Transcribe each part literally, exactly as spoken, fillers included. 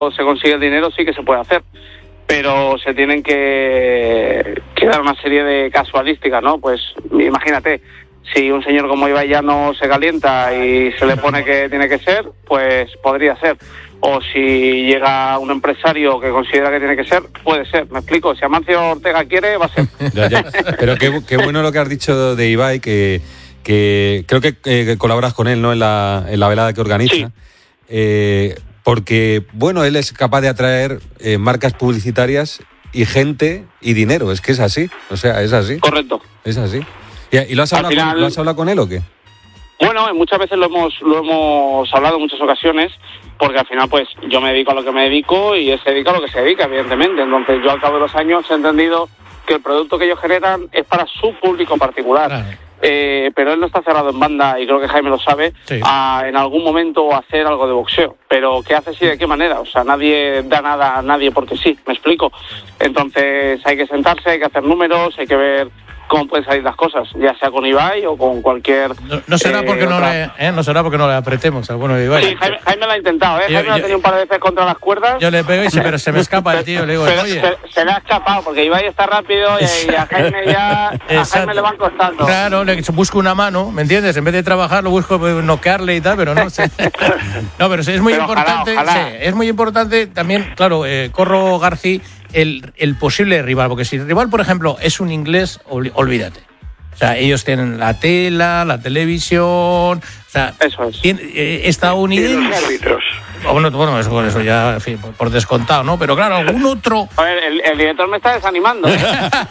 se consigue el dinero sí que se puede hacer, pero se tienen que, que dar una serie de casualísticas, ¿no? Pues imagínate, si un señor como Ibai ya no se calienta y se le pone que tiene que ser, pues podría ser. O si llega un empresario que considera que tiene que ser, puede ser. ¿Me explico? Si Amancio Ortega quiere, va a ser. Ya, ya. Pero qué, qué bueno lo que has dicho de Ibai, que, que creo que, eh, que colaboras con él, ¿no? En la, en la velada que organiza. Sí. Eh, porque, bueno, él es capaz de atraer eh, marcas publicitarias y gente y dinero. Es que es así. O sea, es así. Correcto. Es así. ¿Y, y lo, has hablado final, con, lo has hablado con él o qué? Bueno, muchas veces lo hemos lo hemos hablado en muchas ocasiones, porque al final pues yo me dedico a lo que me dedico y él se dedica a lo que se dedica, evidentemente. Entonces yo al cabo de los años he entendido que el producto que ellos generan es para su público particular. Claro. Eh, pero él no está cerrado en banda, y creo que Jaime lo sabe, sí. a en algún momento hacer algo de boxeo. Pero ¿qué haces y de qué manera? O sea, nadie da nada a nadie porque sí, ¿me explico? Entonces hay que sentarse, hay que hacer números, hay que ver cómo pueden salir las cosas, ya sea con Ibai o con cualquier... No, no será porque eh, no le, eh, no será porque no le apretemos al bueno de Ibai. Sí, Jaime, Jaime lo ha intentado, ¿eh? Yo, Jaime lo ha yo, tenido un par de veces contra las cuerdas. Yo le pego y se, pero se me escapa el tío, le digo, pero, oye... Se, se le ha escapado, porque Ibai está rápido y, y a Jaime ya... A Jaime le van costando. Claro, le busco una mano, ¿me entiendes? En vez de trabajar lo busco noquearle y tal, pero no sé. No, pero sí, es muy pero importante, ojalá, ojalá. Sí, es muy importante también, claro, eh, Corro García, el, el posible rival, porque si el rival, por ejemplo, es un inglés, olvídate. O sea, ellos tienen la tela, la televisión, o sea, eso es. Tiene, eh, estadounidenses. Y los árbitros. Bueno, bueno, eso, eso ya, en fin, por, por descontado, ¿no? Pero claro, algún otro. A ver, el, el director me está desanimando. ¿eh?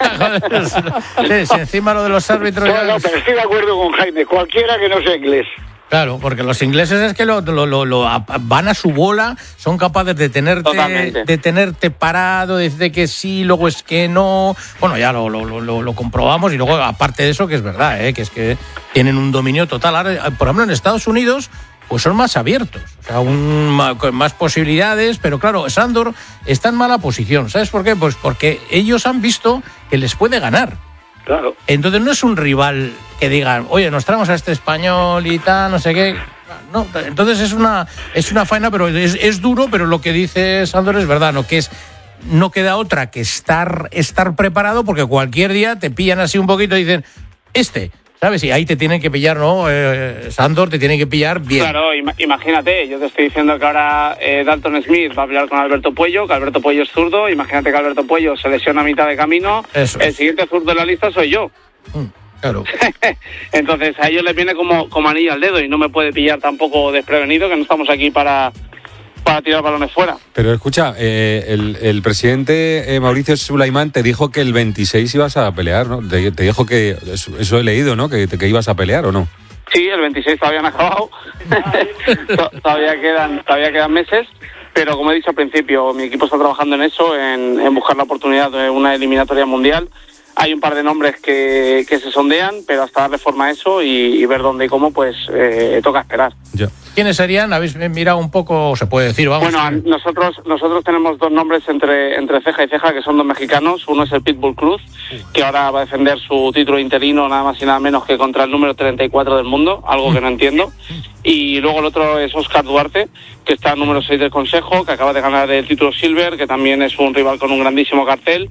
Sí, sí, encima lo de los árbitros. No, no, pero estoy de acuerdo con Jaime, cualquiera que no sea inglés. Claro, porque los ingleses es que lo, lo, lo, lo van a su bola, son capaces de tenerte, de tenerte parado, de decirte que sí, luego es que no. Bueno, ya lo, lo, lo, lo comprobamos y luego, aparte de eso, que es verdad, ¿eh? Que es que tienen un dominio total. Ahora, por ejemplo, en Estados Unidos, pues son más abiertos, o sea, un, más posibilidades, pero claro, Sandor está en mala posición. ¿Sabes por qué? Pues porque ellos han visto que les puede ganar. Claro. Entonces no es un rival que digan, oye, nos traemos a este español y tal, no sé qué. No, entonces es una es una faena, pero es, es duro, pero lo que dice Sandor es verdad, ¿no? Que es no queda otra que estar estar preparado, porque cualquier día te pillan así un poquito y dicen, este, ¿sabes? Y ahí te tienen que pillar, ¿no? Eh, Sandor te tiene que pillar bien. Claro, im- imagínate, yo te estoy diciendo que ahora eh, Dalton Smith va a pelear con Alberto Puello, que Alberto Puello es zurdo, imagínate que Alberto Puello se lesiona a mitad de camino, Eso el es. siguiente zurdo de la lista soy yo. Mm, claro. Entonces a ellos les viene como, como anillo al dedo y no me puede pillar tampoco desprevenido, que no estamos aquí para... para tirar balones fuera. Pero escucha, eh, el, el presidente eh, Mauricio Sulaimán te dijo que el veintiséis ibas a pelear, ¿no? Te, te dijo que, eso, eso he leído, ¿no? Que, que ibas a pelear, ¿o no? Sí, el veintiséis todavía no ha acabado. todavía quedan todavía quedan meses, pero como he dicho al principio, mi equipo está trabajando en eso, en, en buscar la oportunidad de una eliminatoria mundial. Hay un par de nombres que, que se sondean, pero hasta darle forma a eso y, y ver dónde y cómo, pues eh, toca esperar. Ya. ¿Quiénes serían? ¿Habéis mirado un poco? Se puede decir, vamos. Bueno, nosotros nosotros tenemos dos nombres entre entre ceja y ceja, que son dos mexicanos. Uno es el Pitbull Cruz, que ahora va a defender su título interino nada más y nada menos que contra el número treinta y cuatro del mundo, algo que no entiendo. Y luego el otro es Oscar Duarte, que está número seis del Consejo, que acaba de ganar el título Silver, que también es un rival con un grandísimo cartel.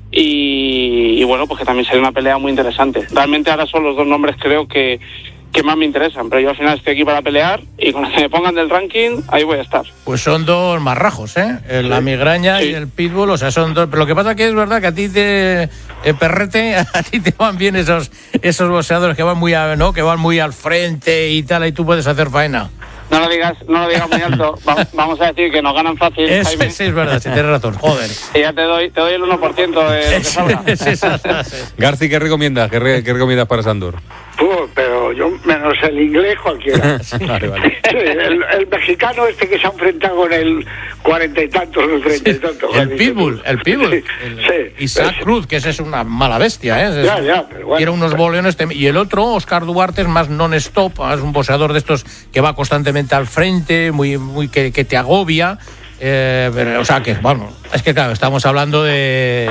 Y, y bueno, pues que también sería una pelea muy interesante. Realmente ahora son los dos nombres, creo que que más me interesan, pero yo al final estoy aquí para pelear y con los que me pongan del ranking, ahí voy a estar. Pues son dos marrajos, ¿eh? La migraña sí. Y el pitbull, o sea, son dos. Pero lo que pasa que es verdad que a ti te, eh, Perrete, a ti te van bien esos esos boxeadores que van muy a, ¿no? Que van muy al frente y tal, y tú puedes hacer faena. No lo digas, no lo digas muy alto. Va, vamos a decir que nos ganan fácil. Es, Jaime. Sí, es verdad, sí, tienes razón. Joder. Y ya te doy, te doy el uno por ciento de lo que salga. Sí, sí, sí. Garci, ¿qué recomiendas? ¿Qué, re, ¿Qué recomiendas para Sandor? Uh, pero yo, menos el inglés, cualquiera. Sí, vale, vale. Sí, el, el mexicano este que se ha enfrentado con el cuarenta y tantos, el treinta y tantos. Sí, el pitbull, el pitbull. Sí, el, sí, Isaac sí. Cruz, que ese es una mala bestia, ¿eh? Es, ya, ya, pero bueno. Tiene unos pero... boleones. Y el otro, Oscar Duarte, es más non-stop, es un boxeador de estos que va constantemente al frente, muy, muy que, que te agobia. Eh, pero, o sea, que, bueno, es que claro, estamos hablando de...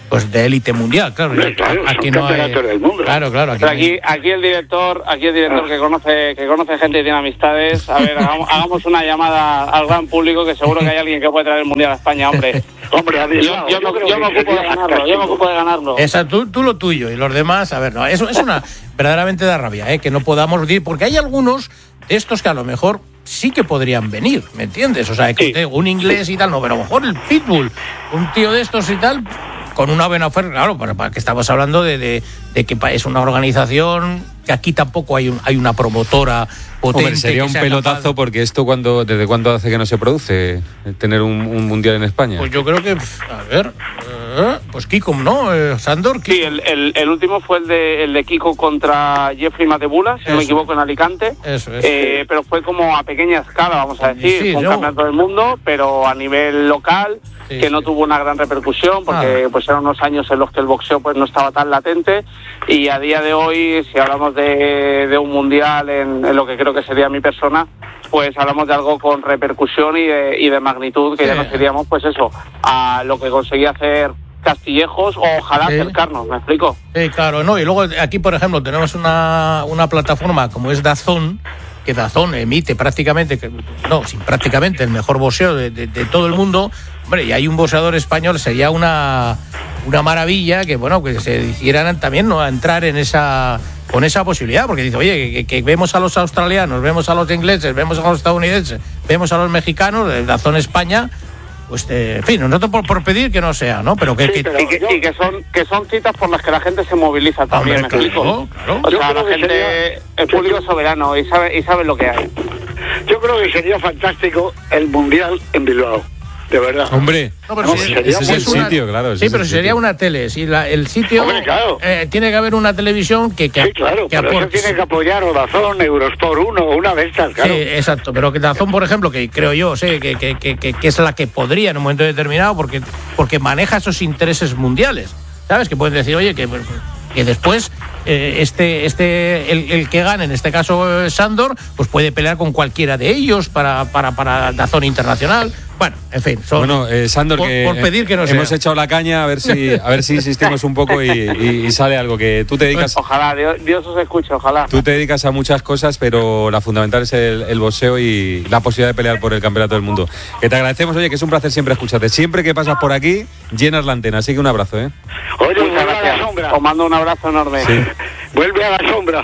pues de élite mundial, claro. Hombre, claro, aquí son no hay, campeonatos del mundo. Claro, claro. Aquí, Pero aquí, aquí el director, aquí el director que conoce, que conoce gente y tiene amistades. A ver, hagamos, hagamos una llamada al gran público, que seguro que hay alguien que puede traer el mundial a España, hombre. Hombre, Yo, yo, yo, me, yo me ocupo de ganarlo, yo me ocupo de ganarlo. Esa, tú, tú lo tuyo y los demás, a ver, no, eso es una verdaderamente da rabia, ¿eh? Que no podamos ir, porque hay algunos de estos que a lo mejor sí que podrían venir, ¿me entiendes? O sea, que Sí. un inglés y tal, no, pero a lo mejor el Pitbull, un tío de estos y tal, con una buena oferta, claro, para, para que estamos hablando de, de, de que es una organización que aquí tampoco hay, un, hay una promotora potente. Hombre, sería un pelotazo capaz... porque esto cuando desde cuándo hace que no se produce tener un, un mundial en España. Pues yo creo que, a ver, eh, pues Kiko, ¿no? Eh, Sandor. Kiko. Sí, el, el, el último fue el de, el de Kiko contra Jeffrey Matebula, si Eso. no me equivoco, en Alicante. Eso es. Eh, pero fue como a pequeña escala, vamos a decir, sí, fue un yo... campeonato del mundo, pero a nivel local. Sí, que no sí. tuvo una gran repercusión porque ah. pues eran unos años en los que el boxeo pues no estaba tan latente, y a día de hoy, si hablamos de, de un mundial en, en lo que creo que sería mi persona, pues hablamos de algo con repercusión y de, y de magnitud, que sí. ya nos iríamos pues eso, a lo que conseguía hacer Castillejos, o ojalá sí. acercarnos, ¿me explico? Sí, claro, no, y luego aquí por ejemplo tenemos una, una plataforma como es DAZN, que DAZN emite prácticamente, no, sin prácticamente el mejor boxeo de, de, de todo el mundo. Hombre, y hay un boxeador español, sería una, una maravilla que, bueno, que se hicieran también, ¿no?, a entrar en esa, con esa posibilidad, porque dice, oye, que, que vemos a los australianos, vemos a los ingleses, vemos a los estadounidenses, vemos a los mexicanos, de DAZN España. Pues, eh, en fin, nosotros por, por pedir que no sea, ¿no? Pero que, sí, que, pero y, que, yo... y que son que son citas por las que la gente se moviliza también, Hombre, ¿me explico? Claro, claro. O sea, la gente, sería... el público es soberano y sabe, y sabe lo que hay. Yo creo que sería fantástico el Mundial en Bilbao. De verdad. Hombre, no, pero no, si, ese es el una... sitio, claro. Sí, pero si sería una tele. Si la, el sitio. Hombre, claro. eh, tiene que haber una televisión que. que sí, claro, que pero aporte. Eso tiene que apoyar o DAZN, Eurosport uno, una de estas, claro. Sí, exacto. Pero que DAZN, por ejemplo, que creo yo, sí, que, que, que, que es la que podría en un momento determinado, porque, porque maneja esos intereses mundiales. ¿Sabes? Que pueden decir, oye, que. que después eh, este este el, el que gane, en este caso eh, Sandor, pues puede pelear con cualquiera de ellos para para para DAZN Internacional. Bueno, en fin, son, bueno, eh, Sandor, por, que por pedir que no hemos sea. echado la caña a ver si a ver si insistimos un poco y, y, y sale algo, que tú te dedicas. Pues, ojalá Dios, Dios os escuche, ojalá. Tú te dedicas a muchas cosas, pero la fundamental es el, el boxeo y la posibilidad de pelear por el campeonato del mundo. Que te agradecemos, oye, que es un placer siempre escucharte. Siempre que pasas por aquí llenas la antena, así que un abrazo, ¿eh? Oye, muchas gracias. A la sombra. Os mando un abrazo enorme. Sí. Vuelve a la sombra.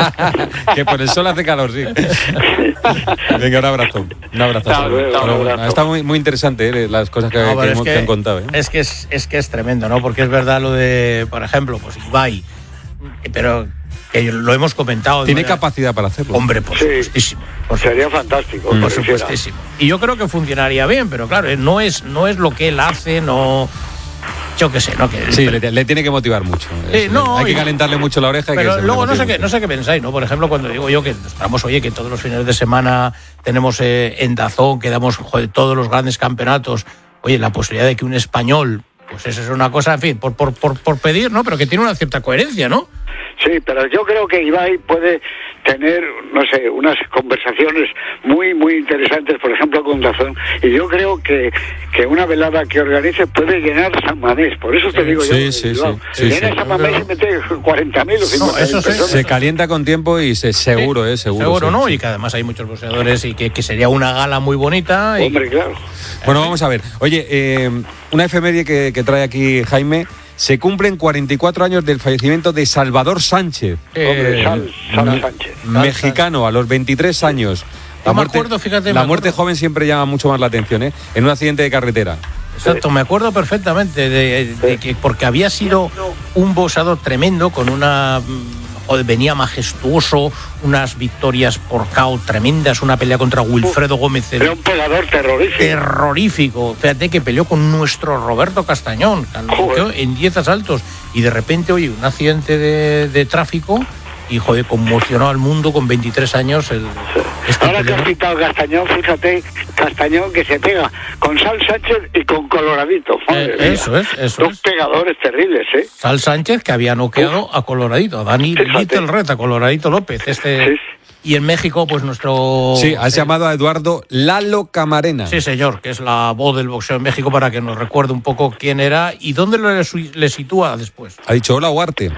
Que por el sol hace calor, sí. Venga, un abrazo. Un abrazo. Chao, chao, bueno, un abrazo. Está muy, muy interesante, ¿eh? Las cosas que, no, que, es hemos, que, que han contado. ¿eh? Es que es, es que es tremendo, ¿no? Porque es verdad lo de, por ejemplo, pues Ibai, pero que lo hemos comentado. Tiene manera... capacidad para hacerlo. Hombre, por sí, supuestísimo. Por sería supuestísimo. fantástico. Por supuestísimo. Y yo creo que funcionaría bien, pero claro, no es, no es lo que él hace, no... Yo qué sé, ¿no? Que, sí, pero, le, le tiene que motivar mucho. Eh, no, hay que y, calentarle mucho la oreja. Pero que luego no sé, qué, no sé qué pensáis, ¿no? Por ejemplo, cuando digo yo que estamos, oye, que todos los fines de semana tenemos eh, en DAZN, que damos, joder, todos los grandes campeonatos, oye, la posibilidad de que un español, pues eso es una cosa, en fin, por, por, por, por pedir, ¿no? Pero que tiene una cierta coherencia, ¿no? Sí, pero yo creo que Ibai puede tener, no sé, unas conversaciones muy, muy interesantes, por ejemplo, con DAZN. Y yo creo que, que una velada que organice puede llenar San Mamés. Por eso te sí, digo sí, yo. Sí, sí, sí, llena sí, San Mamés y mete cuarenta mil o cincuenta mil no, personas. Se calienta con tiempo y se, seguro, sí, ¿eh? Seguro. Seguro, sí, ¿no? sí. Y que además hay muchos boxeadores y que, que sería una gala muy bonita. Y... Hombre, claro. Bueno, vamos a ver. Oye, eh, una efeméride que, que trae aquí Jaime. Se cumplen cuarenta y cuatro años del fallecimiento de Salvador Sánchez. Eh, Hombre, Sal, Sal Sánchez. Mexicano, a los veintitrés años. La muerte, me acuerdo, fíjate, la me muerte acuerdo. joven siempre llama mucho más la atención, ¿eh? En un accidente de carretera. Exacto, me acuerdo perfectamente de, de que porque había sido un boxeador tremendo con una... Joder, venía majestuoso, unas victorias por K O tremendas, una pelea contra Wilfredo Gómez. Era un peleador terrorífico. Terrorífico. Fíjate que peleó con nuestro Roberto Castañón, en diez asaltos. Y de repente, oye, un accidente de, de tráfico y, joder, conmocionó al mundo con veintitrés años. El, este Ahora peleador. que has citado Castañón, fíjate, Castañón que se pega con Sal Sánchez y con Coloradito. Eh, eso es, eso Dos es. pegadores terribles, ¿eh? Sal Sánchez, que había noqueado Uf. a Coloradito, a Dani Little Red, a Coloradito López. Este... Sí. Y en México, pues nuestro... Sí, has eh, llamado a Eduardo Lalo Camarena. Sí, señor, que es la voz del boxeo en México, para que nos recuerde un poco quién era y dónde le, le sitúa después. Ha dicho hola, Huarte.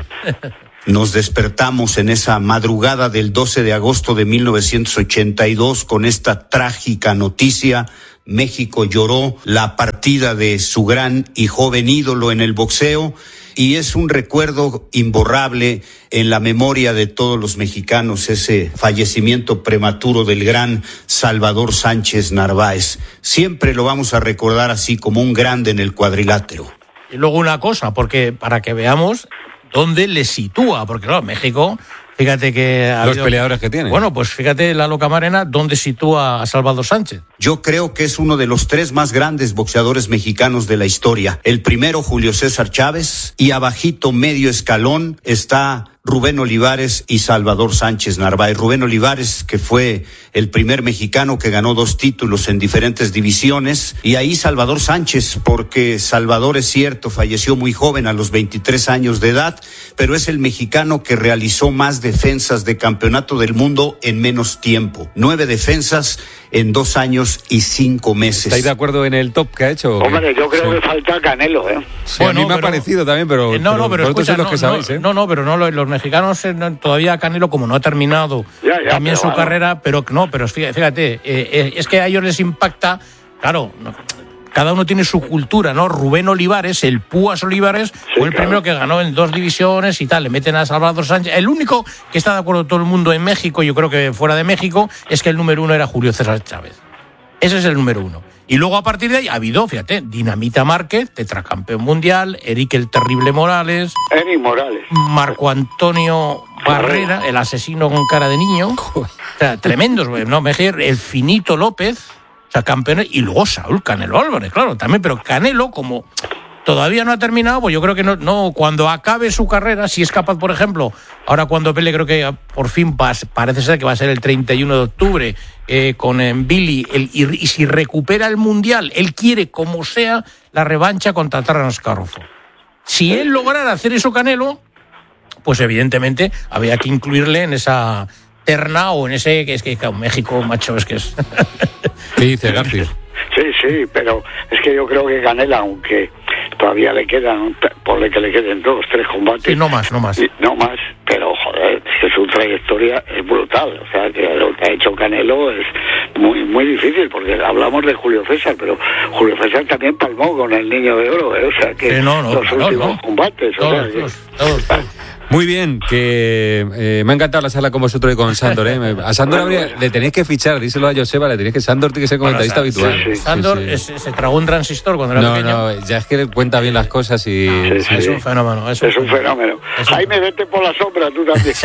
Nos despertamos en esa madrugada del doce de agosto de mil novecientos ochenta y dos con esta trágica noticia. México lloró la partida de su gran y joven ídolo en el boxeo, y es un recuerdo imborrable en la memoria de todos los mexicanos, ese fallecimiento prematuro del gran Salvador Sánchez Narváez. Siempre lo vamos a recordar así, como un grande en el cuadrilátero. Y luego una cosa, porque para que veamos dónde le sitúa, porque claro, México, fíjate que... Ha los habido, peleadores que tiene. Bueno, pues fíjate, Lalo Camarena, dónde sitúa a Salvador Sánchez. Yo creo que es uno de los tres más grandes boxeadores mexicanos de la historia. El primero, Julio César Chávez, y abajito, medio escalón, está Rubén Olivares y Salvador Sánchez Narváez. Rubén Olivares, que fue el primer mexicano que ganó dos títulos en diferentes divisiones, y ahí Salvador Sánchez, porque Salvador, es cierto, falleció muy joven, a los veintitrés años de edad, pero es el mexicano que realizó más defensas de campeonato del mundo en menos tiempo. Nueve defensas en dos años y cinco meses. ¿Estáis de acuerdo en el top que ha hecho? Hombre, yo creo sí. que falta Canelo, ¿eh? Sí, bueno, a mí me pero, ha parecido también, pero... Eh, no, no, pero, pero escucha, los no, que sabéis, no, ¿eh? no, no, pero no, los, los mexicanos, eh, no, todavía Canelo, como no ha terminado ya, ya, también su bueno. carrera, pero no, pero fíjate, fíjate eh, eh, es que a ellos les impacta, claro, no, cada uno tiene su cultura, ¿no? Rubén Olivares, el Púas Olivares, sí, fue el claro. primero que ganó en dos divisiones y tal. Le meten a Salvador Sánchez. El único que está de acuerdo todo el mundo en México, yo creo que fuera de México, es que el número uno era Julio César Chávez. Ese es el número uno. Y luego a partir de ahí ha habido, fíjate, Dinamita Márquez, tetracampeón mundial, Eric el Terrible Morales, Eric Morales, Marco Antonio Barrera, el asesino con cara de niño. O sea, tremendos, ¿no? El Finito López, o sea, campeones, y luego Saúl Canelo Álvarez, claro, también, pero Canelo, como todavía no ha terminado, pues yo creo que no, no, cuando acabe su carrera, si es capaz, por ejemplo, ahora cuando pele, creo que por fin va, parece ser que va a ser el treinta y uno de octubre, eh, con eh, Billy, el, y, y si recupera el Mundial, él quiere, como sea, la revancha contra Terrence Crawford. Si él lograra hacer eso, Canelo, pues evidentemente había que incluirle en esa terna o en ese, que es que claro, México, macho, es que es... ¿Qué dice García? Sí, sí, pero es que yo creo que Canelo, aunque todavía le quedan, por que le queden dos, tres combates. Sí, no más, no más. Y, no más, pero joder, es que su trayectoria es brutal. O sea, que lo que ha hecho Canelo es muy muy difícil, porque hablamos de Julio César, pero Julio César también palmó con el Niño de Oro, ¿eh? O sea, que sí, no, no, los claro, últimos no. combates. Todos, o sea, todos, todos, todos. Muy bien, que eh, me ha encantado la sala con vosotros y con Sándor, ¿eh? A Sándor habría, le tenéis que fichar, díselo a Joseba, le tenéis que Sándor tiene que ser comentarista bueno, habitual. Sí, sí. Sándor sí, sí. Es, se tragó un transistor cuando era no, pequeño. No, no, ya es que cuenta bien las cosas y... Sí, sí, es sí. un fenómeno. Es un, es un fenómeno. Es un Jaime, vete por la sombra, tú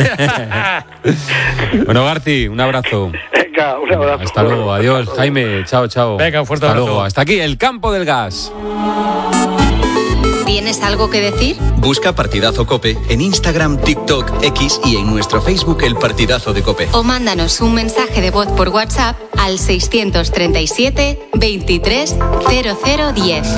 también. Bueno, Garci, un abrazo. Venga, un abrazo. Hasta luego, adiós. Jaime, chao, chao. Venga, un fuerte Hasta abrazo. Luego. Hasta aquí, el Campo del Gas. ¿Tienes algo que decir? Busca Partidazo COPE en Instagram, TikTok, X y en nuestro Facebook El Partidazo de COPE. O mándanos un mensaje de voz por WhatsApp al seiscientos treinta y siete, veintitrés, cero cero diez.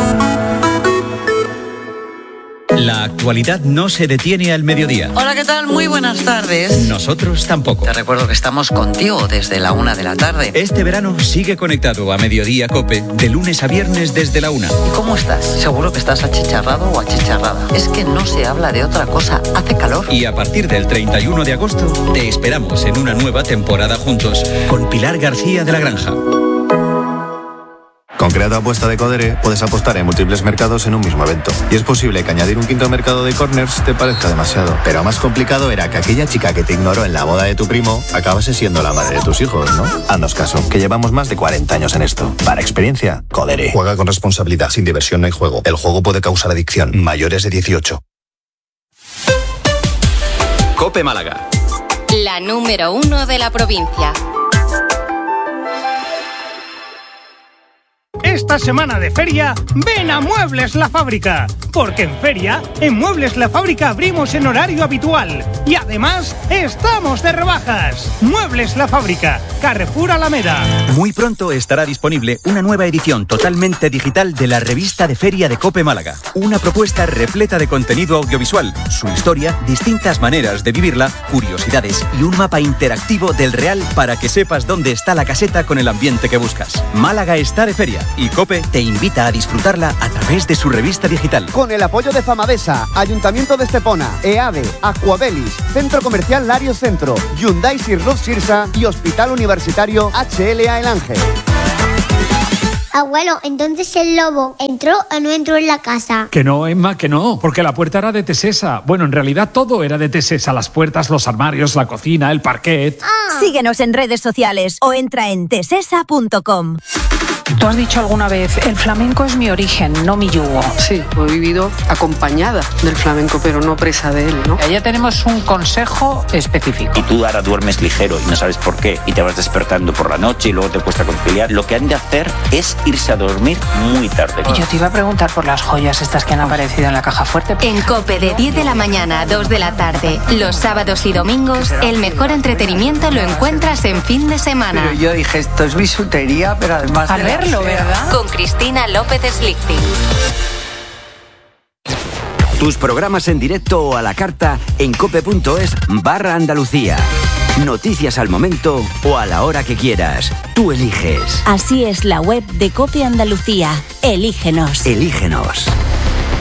La actualidad no se detiene al mediodía. Hola, ¿qué tal? Muy buenas tardes. Nosotros tampoco. Te recuerdo que estamos contigo desde la una de la tarde. Este verano sigue conectado a Mediodía COPE de lunes a viernes desde la una. ¿Y cómo estás? Seguro que estás achicharrado o achicharrada. Es que no se habla de otra cosa. Hace calor. Y a partir del treinta y uno de agosto te esperamos en una nueva temporada juntos con Pilar García de la Granja. Con Creado Apuesta de Codere puedes apostar en múltiples mercados en un mismo evento. Y es posible que añadir un quinto mercado de corners te parezca demasiado. Pero más complicado era que aquella chica que te ignoró en la boda de tu primo acabase siendo la madre de tus hijos, ¿no? Haznos caso, que llevamos más de cuarenta años en esto. Para experiencia, Codere. Juega con responsabilidad. Sin diversión no hay juego. El juego puede causar adicción. Mayores de dieciocho. COPE Málaga. La número uno de la provincia. Esta semana de feria, ven a Muebles La Fábrica, Porque en feria, en Muebles La Fábrica abrimos en horario habitual. Y además, estamos de rebajas. Muebles La Fábrica, Carrefour Alameda. Muy pronto estará disponible una nueva edición totalmente digital de la revista de feria de COPE Málaga. Una propuesta repleta de contenido audiovisual, su historia, distintas maneras de vivirla, curiosidades y un mapa interactivo del Real para que sepas dónde está la caseta con el ambiente que buscas. Málaga está de feria y COPE te invita a disfrutarla a través de su revista digital. Con el apoyo de Famavesa, Ayuntamiento de Estepona, EADE, Aquabelis, Centro Comercial Larios Centro, Hyundai Sirruf Sirsa y Hospital Universitario H L A El Ángel. Abuelo, entonces el lobo entró o no entró en la casa. Que no, Emma, que no, porque la puerta era de Tesesa. Bueno, en realidad todo era de Tesesa, las puertas, los armarios, la cocina, el parquet. Ah. Síguenos en redes sociales o entra en tesesa punto com. Tú has dicho alguna vez, el flamenco es mi origen, no mi yugo. Sí, he vivido acompañada del flamenco, pero no presa de él, ¿no? Ya tenemos un consejo específico. Y tú ahora duermes ligero y no sabes por qué, y te vas despertando por la noche y luego te cuesta conciliar. Lo que han de hacer es irse a dormir muy tarde. Y yo te iba a preguntar por las joyas estas que han aparecido en la caja fuerte. En COPE de diez de la mañana a dos de la tarde, los sábados y domingos, el mejor entretenimiento lo encuentras en fin de semana. Pero yo dije, esto es bisutería, pero además... A verlo, ¿verdad? Con Cristina López Slichting. Tus programas en directo o a la carta en cope.es barra Andalucía. Noticias al momento o a la hora que quieras. Tú eliges. Así es la web de COPE Andalucía. Elígenos. Elígenos.